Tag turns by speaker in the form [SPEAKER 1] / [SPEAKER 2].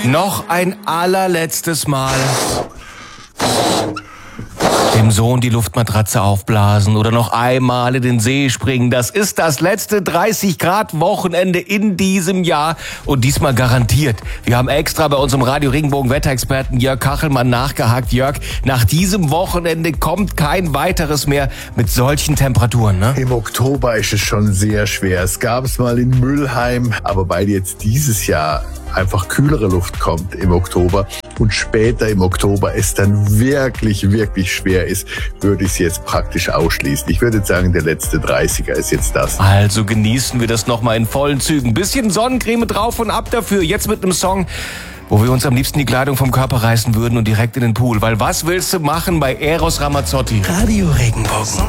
[SPEAKER 1] Noch ein allerletztes Mal dem Sohn die Luftmatratze aufblasen oder noch einmal in den See springen. Das ist das letzte 30-Grad-Wochenende in diesem Jahr und diesmal garantiert. Wir haben extra bei unserem Radio Regenbogen Wetterexperten Jörg Kachelmann nachgehakt. Jörg, nach diesem Wochenende kommt kein weiteres mehr mit solchen Temperaturen, ne?
[SPEAKER 2] Im Oktober ist es schon sehr schwer. Es gab es mal in Mülheim, aber weil jetzt dieses Jahr einfach kühlere Luft kommt im Oktober und später im Oktober es dann wirklich, wirklich schwer ist, würde ich es jetzt praktisch ausschließen. Ich würde sagen, der letzte 30er ist jetzt das.
[SPEAKER 1] Also genießen wir das nochmal in vollen Zügen. Bisschen Sonnencreme drauf und ab dafür. Jetzt mit einem Song, wo wir uns am liebsten die Kleidung vom Körper reißen würden und direkt in den Pool. Weil was willst du machen bei Eros Ramazzotti?
[SPEAKER 3] Radio Regenbogen.